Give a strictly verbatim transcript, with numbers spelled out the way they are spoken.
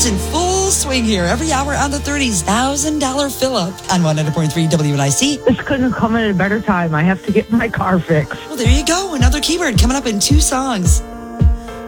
It's in full swing here every hour on the thirties. one thousand dollars fill-up on one hundred point three W N I C. This couldn't come at a better time. I have to get my car fixed. Well, there you go. Another keyword coming up in two songs.